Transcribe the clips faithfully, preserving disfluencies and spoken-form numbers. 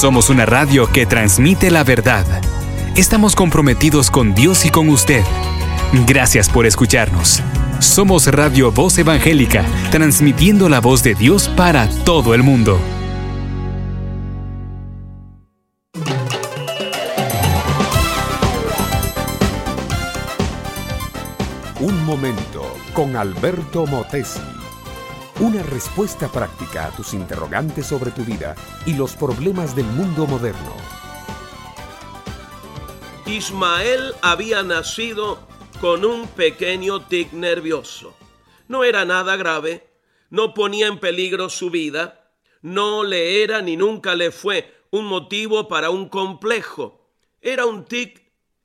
Somos una radio que transmite la verdad. Estamos comprometidos con Dios y con usted. Gracias por escucharnos. Somos Radio Voz Evangélica, transmitiendo la voz de Dios para todo el mundo. Un momento con Alberto Motesi. Una respuesta práctica a tus interrogantes sobre tu vida y los problemas del mundo moderno. Ismael había nacido con un pequeño tic nervioso. No era nada grave, no ponía en peligro su vida, no le era ni nunca le fue un motivo para un complejo. Era un tic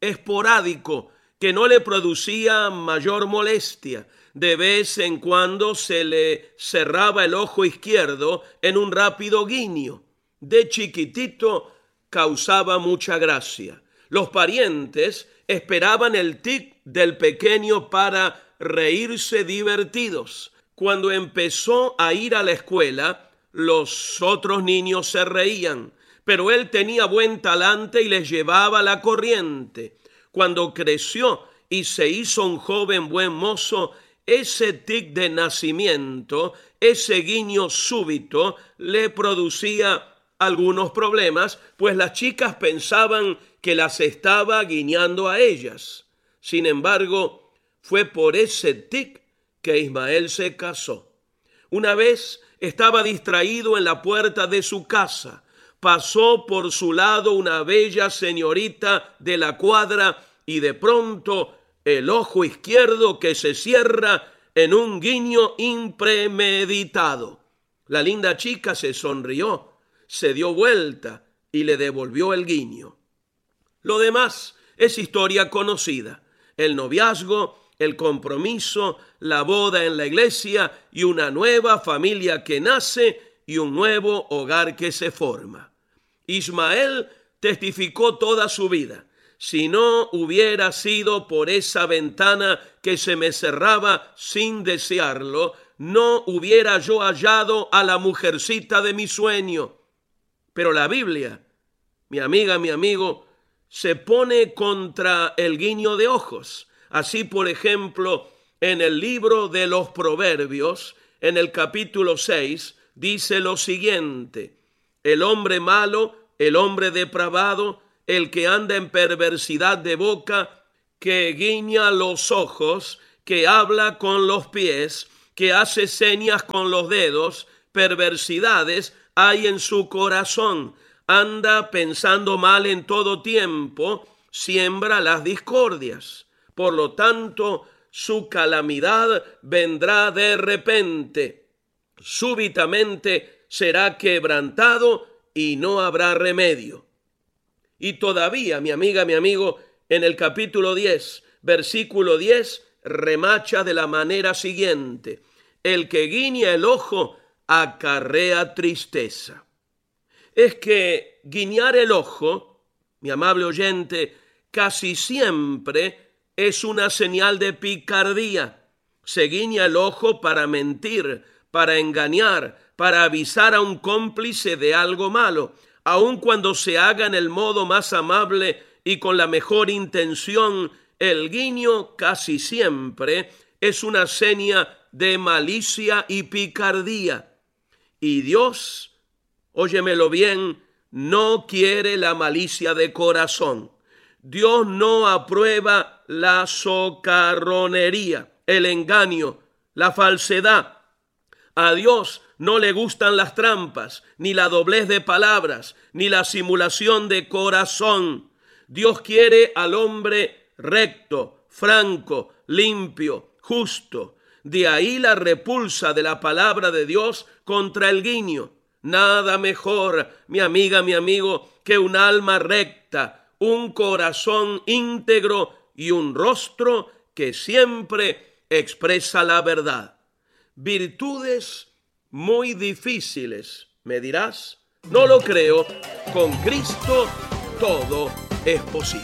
esporádico que no le producía mayor molestia. De vez en cuando se le cerraba el ojo izquierdo en un rápido guiño. De chiquitito causaba mucha gracia. Los parientes esperaban el tic del pequeño para reírse divertidos. Cuando empezó a ir a la escuela, los otros niños se reían, pero él tenía buen talante y les llevaba la corriente. Cuando creció y se hizo un joven buen mozo, ese tic de nacimiento, ese guiño súbito, le producía algunos problemas, pues las chicas pensaban que las estaba guiñando a ellas. Sin embargo, fue por ese tic que Ismael se casó. Una vez estaba distraído en la puerta de su casa. Pasó por su lado una bella señorita de la cuadra y de pronto el ojo izquierdo que se cierra en un guiño impremeditado. La linda chica se sonrió, se dio vuelta y le devolvió el guiño. Lo demás es historia conocida. El noviazgo, el compromiso, la boda en la iglesia y una nueva familia que nace y un nuevo hogar que se forma. Ismael testificó toda su vida: si no hubiera sido por esa ventana que se me cerraba sin desearlo, no hubiera yo hallado a la mujercita de mi sueño. Pero la Biblia, mi amiga, mi amigo, se pone contra el guiño de ojos. Así, por ejemplo, en el libro de los Proverbios, en el capítulo seis, dice lo siguiente: el hombre malo, el hombre depravado, el que anda en perversidad de boca, que guiña los ojos, que habla con los pies, que hace señas con los dedos, perversidades hay en su corazón, anda pensando mal en todo tiempo, siembra las discordias. Por lo tanto, su calamidad vendrá de repente, súbitamente será quebrantado y no habrá remedio. Y todavía, mi amiga, mi amigo, en el capítulo diez, versículo diez, remacha de la manera siguiente: el que guiña el ojo acarrea tristeza. Es que guiñar el ojo, mi amable oyente, casi siempre es una señal de picardía. Se guiña el ojo para mentir, para engañar, para avisar a un cómplice de algo malo. Aun cuando se haga en el modo más amable y con la mejor intención, el guiño casi siempre es una seña de malicia y picardía. Y Dios, óyemelo bien, no quiere la malicia de corazón. Dios no aprueba la socarronería, el engaño, la falsedad. A Dios no le gustan las trampas, ni la doblez de palabras, ni la simulación de corazón. Dios quiere al hombre recto, franco, limpio, justo. De ahí la repulsa de la palabra de Dios contra el guiño. Nada mejor, mi amiga, mi amigo, que un alma recta, un corazón íntegro y un rostro que siempre expresa la verdad. Virtudes muy difíciles, me dirás. No lo creo. Con Cristo todo es posible.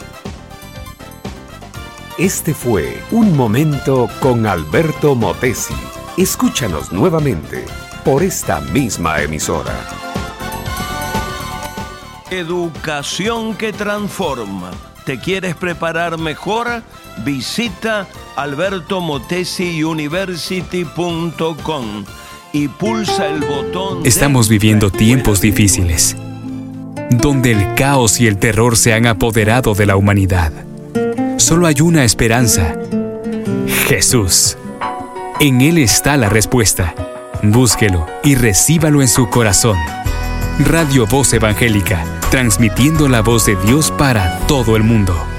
Este fue Un Momento con Alberto Motesi. Escúchanos nuevamente por esta misma emisora. Educación que transforma. ¿Te quieres preparar mejor? Visita alberto motesi university punto com y pulsa el botón. Estamos viviendo tiempos difíciles, donde el caos y el terror se han apoderado de la humanidad. Solo hay una esperanza: Jesús. En Él está la respuesta. Búsquelo y recíbalo en su corazón. Radio Voz Evangélica, transmitiendo la voz de Dios para todo el mundo.